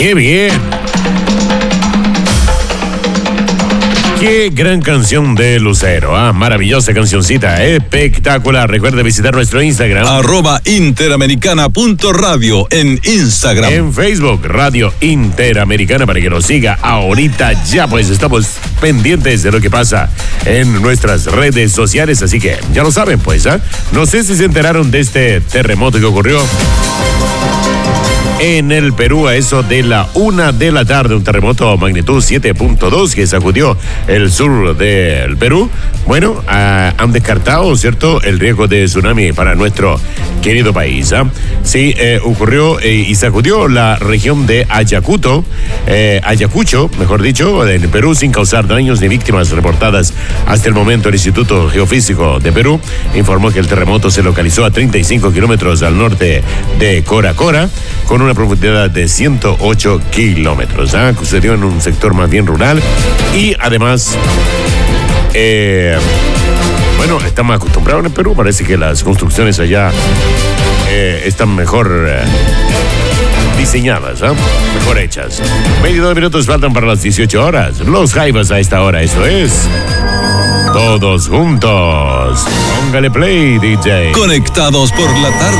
¡Qué bien! Qué gran canción de Lucero, maravillosa cancioncita, espectacular. Recuerde visitar nuestro Instagram. @interamericana.radio en Instagram. En Facebook, Radio Interamericana, para que nos siga ahorita ya, pues estamos pendientes de lo que pasa en nuestras redes sociales, así que ya lo saben, pues, No sé si se enteraron de este terremoto que ocurrió en el Perú a eso de la 1 de la tarde, un terremoto magnitud 7.2 que sacudió el sur del Perú. Bueno, han descartado, ¿cierto?, el riesgo de tsunami para nuestro querido país. Sí, ocurrió y sacudió la región de Ayacucho, mejor dicho, en Perú, sin causar daños ni víctimas reportadas hasta el momento. El Instituto Geofísico de Perú informó que el terremoto se localizó a 35 kilómetros al norte de Coracora, con una profundidad de 108 kilómetros. Sucedió en un sector más bien rural y además, bueno, estamos acostumbrados en el Perú. Parece que las construcciones allá están mejor diseñadas, mejor hechas. 22 minutos faltan para las 18 horas. Los Jaivas a esta hora, esto es Todos Juntos. Póngale play, DJ. Conectados por la tarde.